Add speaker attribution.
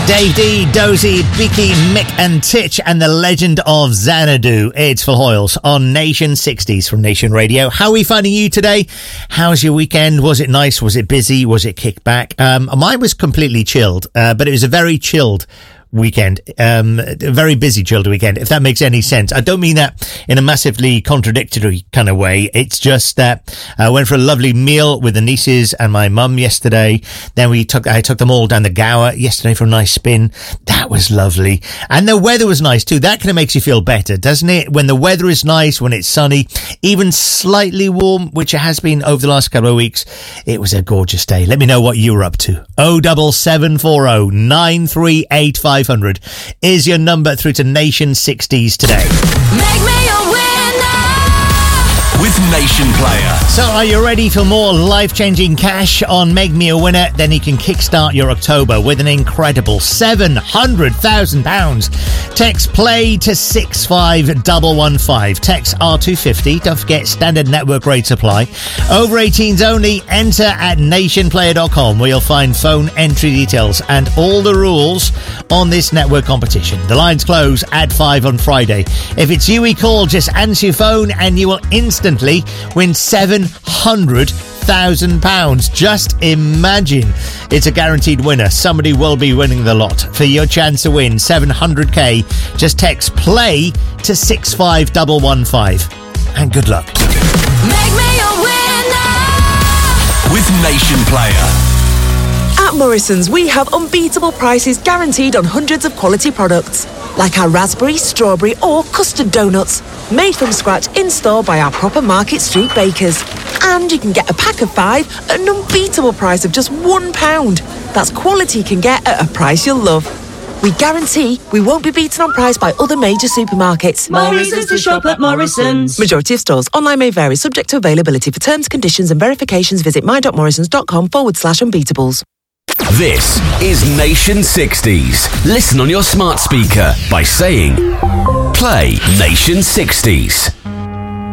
Speaker 1: Dave D, Dozy, Beaky, Mick and Titch and the legend of Xanadu. It's Phil Hoyles on Nation 60s from Nation Radio. How are we finding you today? How's your weekend? Was it nice? Was it busy? Was it kicked back? Mine was completely chilled, but it was a very chilled weekend, a very busy chilled weekend, if that makes any sense. I don't mean that in a massively contradictory kind of way. It's just that I went for a lovely meal with the nieces and my mum yesterday. Then I took them all down the Gower yesterday for a nice spin. That was lovely. And the weather was nice too. That kind of makes you feel better, doesn't it? When the weather is nice, when it's sunny, even slightly warm, which it has been over the last couple of weeks, it was a gorgeous day. Let me know what you were up to. 07740 938 500 is your number through to Nation 60s today.
Speaker 2: Make me a winner
Speaker 3: with Nation Player.
Speaker 1: So are you ready for more life-changing cash on Make Me a Winner? Then you can kickstart your October with an incredible £700,000. Text play to 65115. Text R250. Don't forget standard network rate supply. Over 18s only. Enter at nationplayer.com where you'll find phone entry details and all the rules on this network competition. The lines close at 5 on Friday. If it's you we call, just answer your phone and you will instantly win £700,000. Just imagine. It's a guaranteed winner. Somebody will be winning the lot. For your chance to win $700K, just text play to 65115. And good luck.
Speaker 2: Make me a winner
Speaker 3: with Nation Player.
Speaker 4: At Morrison's, we have unbeatable prices guaranteed on hundreds of quality products, like our raspberry, strawberry or custard donuts, made from scratch in-store by our proper Market Street bakers. And you can get a pack of 5 at an unbeatable price of just £1. That's quality you can get at a price you'll love. We guarantee we won't be beaten on price by other major supermarkets.
Speaker 5: More reasons to shop at Morrison's.
Speaker 4: Majority of stores. Online may vary, subject to availability. For terms, conditions and verifications, visit my.morrisons.com/unbeatables.
Speaker 3: This is Nation 60s. Listen on your smart speaker by saying, play Nation 60s.